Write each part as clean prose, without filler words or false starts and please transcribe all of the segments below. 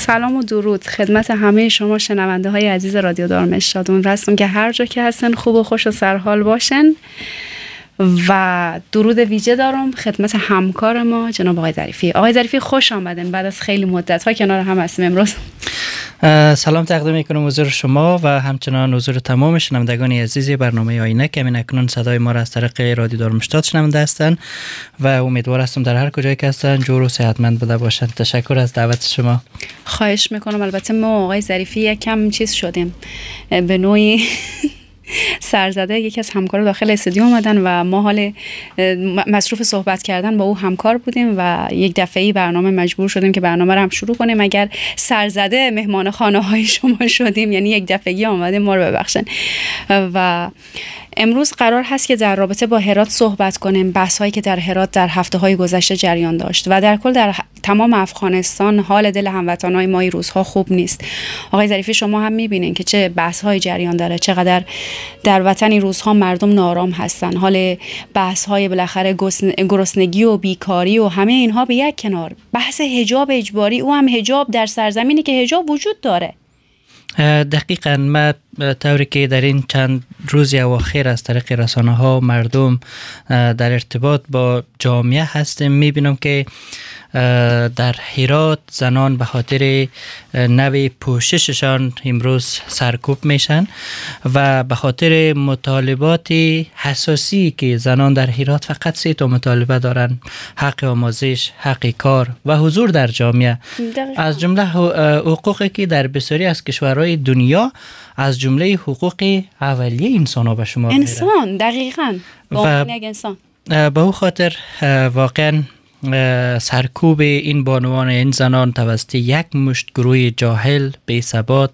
سلام و درود خدمت همه شما شنونده های عزیز رادیو دارمشتاد. امیدوارم که هر جا که هستن خوب و خوش و سرحال باشن و درود ویژه دارم خدمت همکار ما جناب آقای ظریفی. آقای ظریفی خوش آمدن، بعد از خیلی مدت ها کنار هم هستیم امروز. سلام تقدیم میکنم حضور شما و همچنان حضور تمام شنوندگان عزیز برنامه آینه که همین اکنون صدای ما را از طریق رادیو دارمشتاد شنونده هستند و امیدوار هستم در هر کجایی که هستن جور و صحتمند بوده باشند. تشکر از دعوت شما. خواهش میکنم. البته ما آقای ظریفی یکم چیز شدیم به نوعی سرزده، یکی از همکار داخل استودیو اومدن و ما حال مصروف صحبت کردن با او همکار بودیم و یک دفعه‌ای برنامه مجبور شدیم که برنامه رو هم شروع کنیم. اگر سرزده مهمان خانه های شما شدیم یعنی یک دفعه‌ای آمدیم، ما رو ببخشن. و امروز قرار هست که در رابطه با هرات صحبت کنیم، بحث هایی که در هرات در هفته‌های گذشته جریان داشت و در کل در تمام افغانستان حال دل هموطنای ما این روزها خوب نیست. آقای ظریفی شما هم می‌بینین که چه بحث های جریان داره، چقدر در وطن این روزها مردم نارام هستن. حال بحث های بالاخره گرسنگی و بیکاری و همه اینها به یک کنار، بحث حجاب اجباری، او هم حجاب در سرزمینی که حجاب وجود داره. دقیقاً ما طوری که در این چند روز اواخر از طریق رسانه ها مردم در ارتباط با جامعه هستیم، میبینم که در هرات زنان به خاطر نوع پوشششان امروز سرکوب میشن و به خاطر مطالبات حساسی که زنان در هرات فقط 3 تا مطالبه دارن: حق آموزش، حق کار و حضور در جامعه. از جمله حقوقی که در بسیاری از کشورهای دنیا از جمله حقوق اولیه انسان ها به شما انسان دقیقاً واقعا یک انسان. به او خاطر واقعا سرکوب این بانوان، این زنان توسط یک مشت گروه جاهل، بی ثبات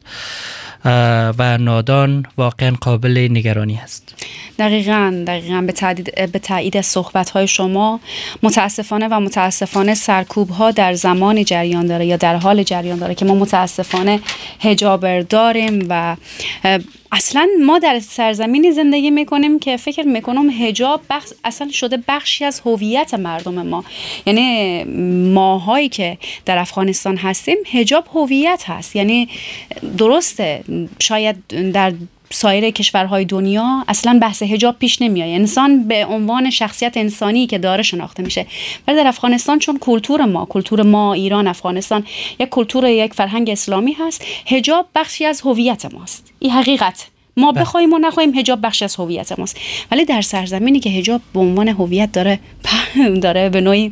و نادان واقعا قابل نگرانی است. دقیقاً به تایید صحبت‌های شما متاسفانه سرکوب‌ها در زمان جریان داره یا در حال جریان داره که ما متاسفانه حجاب داریم و اصلا ما در سرزمینی زندگی میکنیم که فکر میکنم حجاب اصلا شده بخشی از هویت مردم ما. یعنی ماهایی که در افغانستان هستیم حجاب هویت هست. یعنی درسته شاید در سایر کشورهای دنیا اصلا بحث حجاب پیش نمیاد، انسان به عنوان شخصیت انسانی که داره شناخته میشه، ولی در افغانستان چون کلتور ما ایران افغانستان یک فرهنگ اسلامی هست، حجاب بخشی از هویت ماست. این حقیقت، ما بخوایم و نخوایم حجاب بخشی از هویت ماست. ولی در سرزمینی که حجاب به عنوان هویت داره به نوعی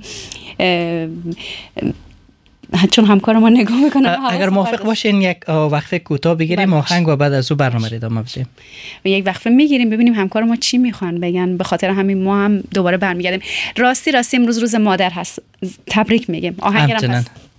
چون همکار ما نگاه میکنه، اگر موافق باشین یک وقفه کوتاه بگیریم آهنگ و بعد از او برنامه رو ادامه بدیم. یک وقفه میگیریم ببینیم همکار ما چی میخوان بگن، به خاطر همین ما هم دوباره برمیگردیم. راستی امروز روز مادر هست، تبریک میگیم. آهنگم هست.